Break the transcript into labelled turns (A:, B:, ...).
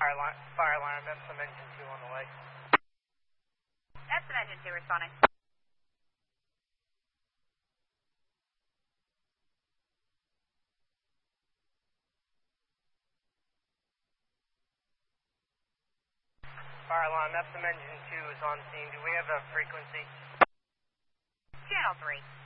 A: Fire alarm, that's some engine 2 on the way.
B: That's some engine 2 responding.
A: Fire alarm, that's some engine 2 is on scene. Do we have a frequency?
B: Channel 3.